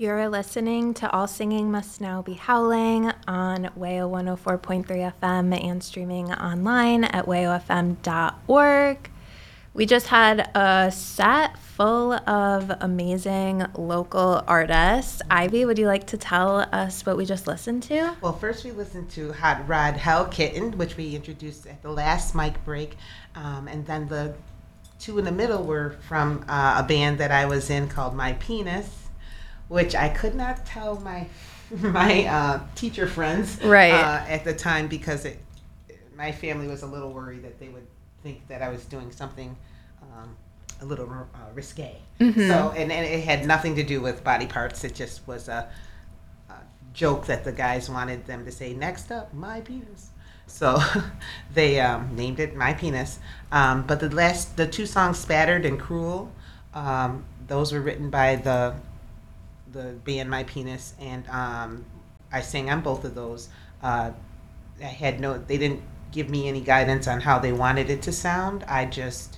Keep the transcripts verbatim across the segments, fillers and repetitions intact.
You're listening to All Singing Must Now Be Howling on W A O one oh four point three F M and streaming online at W A O F M dot org. We just had a set full of amazing local artists. Ivy, would you like to tell us what we just listened to? Well, first we listened to Hot Rod Hell Kitten, which we introduced at the last mic break. Um, and then the two in the middle were from uh, a band that I was in called My Penis, which I could not tell my my uh, teacher friends right. uh, at the time because it, my family was a little worried that they would think that I was doing something um, a little uh, risque. Mm-hmm. So, and, and it had nothing to do with body parts. It just was a, a joke that the guys wanted them to say, next up, My Penis. So they um, named it My Penis. Um, but the last, the two songs, Spattered and Cruel, um, those were written by the the band My Penis, and um, I sang on both of those. Uh, I had no, they didn't give me any guidance on how they wanted it to sound. I just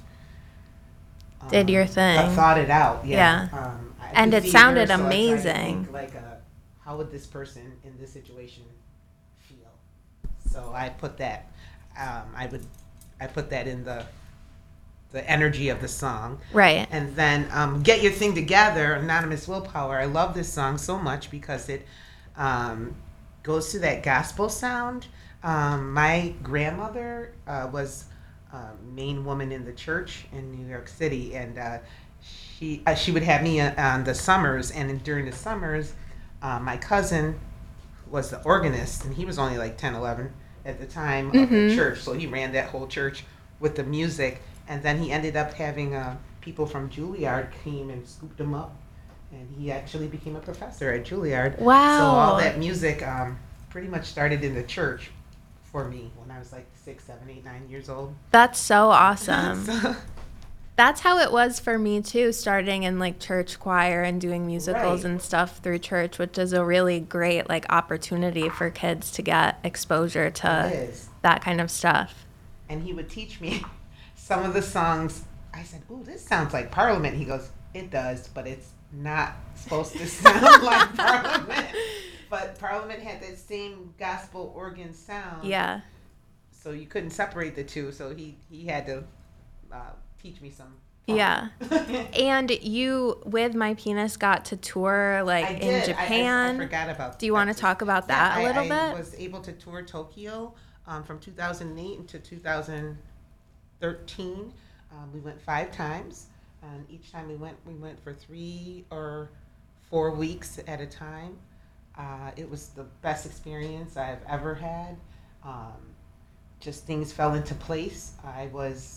um, did your thing. I thought it out. Yeah. yeah. Um, and it sounded her, so amazing. I think, like, a, how would this person in this situation feel? So I put that. Um, I would. I put that in the. the energy of the song. Right. And then um, Get Your Thing Together, Anonymous Willpower. I love this song so much because it um, goes to that gospel sound. Um, my grandmother uh, was a main woman in the church in New York City, and uh, she uh, she would have me on the summers, and during the summers, uh, my cousin was the organist, and he was only like ten, eleven at the time mm-hmm. of the church, so he ran that whole church with the music. And then he ended up having uh, people from Juilliard came and scooped him up, and he actually became a professor at Juilliard. Wow! So all that music um, pretty much started in the church for me when I was like six, seven, eight, nine years old. That's so awesome. so, That's how it was for me too, starting in like church choir and doing musicals right. and stuff through church, which is a really great like opportunity for kids to get exposure to that kind of stuff. And he would teach me. Some of the songs, I said, ooh, this sounds like Parliament. He goes, it does, but it's not supposed to sound like Parliament. But Parliament had that same gospel organ sound. Yeah. So you couldn't separate the two. So he, he had to uh, teach me some. Fun. Yeah. And you, with My Penis, got to tour like I in did. Japan. I, I, I forgot about that. Do you want to talk about that yeah, a little I, bit? I was able to tour Tokyo um, from two thousand eight into two thousand thirteen. Um, we went five times, and each time we went, we went for three or four weeks at a time. Uh, it was the best experience I've ever had. Um, just things fell into place. I was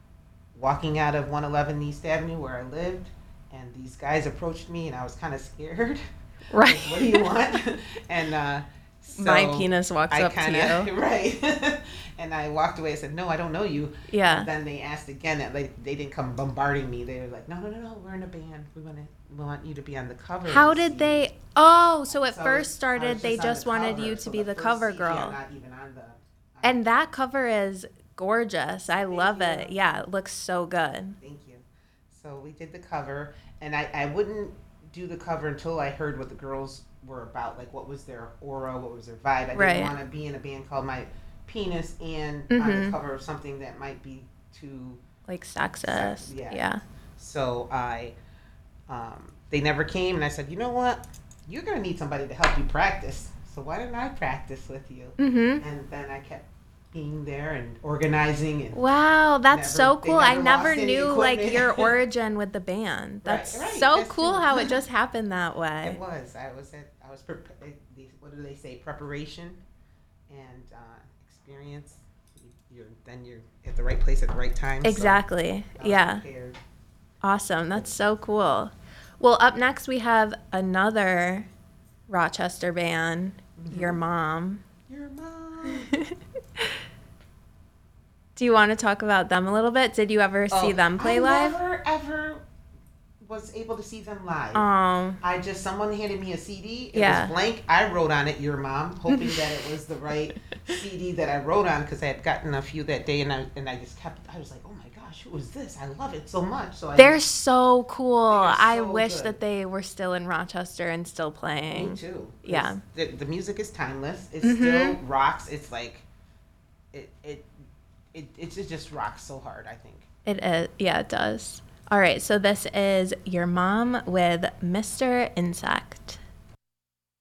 walking out of one eleven East Avenue where I lived, and these guys approached me, and I was kind of scared. Right. Like, what do you want? and uh, so My Penis walks I up kinda, to you. Right. And I walked away and said, no, I don't know you. Yeah. And then they asked again. That they, they didn't come bombarding me. They were like, no, no, no, no, we're in a band. We want to, we want you to be on the cover. How did they? Oh, so it so first started, just they just the wanted cover. you to so be the, the cover C D, girl. I'm not even on the, on and that cover is gorgeous. I Thank love you. it. Yeah, it looks so good. Thank you. So we did the cover, and I, I wouldn't do the cover until I heard what the girls were about, like what was their aura, what was their vibe. I right. didn't want to be in a band called My Penis and mm-hmm. on the cover of something that might be too like sexist. Sex, yeah. yeah. So I, um, they never came, and I said, you know what? You're gonna need somebody to help you practice. So why didn't I practice with you? Mm-hmm. And then I kept being there and organizing and wow, that's never, so cool. never I never knew equipment. like your origin with the band. That's right, right. so that's cool true. how it just happened that way. It was. I was at. I was. Pre- what do they say? Preparation and uh, experience. You're then you're at the right place at the right time. Exactly. So yeah. Prepared. Awesome. That's so cool. Well, up next we have another Rochester band, mm-hmm. Your Mom. Your Mom. Do you want to talk about them a little bit? Did you ever oh, see them play I live? Never ever was able to see them live. Oh. I just someone handed me a C D. It yeah. was blank. I wrote on it Your Mom, hoping that it was the right C D that I wrote on because I had gotten a few that day, and I and I just kept. I was like, oh my god, gosh, who is this? I love it so much. So I They're so cool. They are I so wish good. that they were still in Rochester and still playing. Me too. 'Cause Yeah. The, the music is timeless. It Mhm. still rocks. It's like, it, it, it, it just rocks so hard, I think. It is. Yeah, it does. All right. So this is your mom with Mister Insect.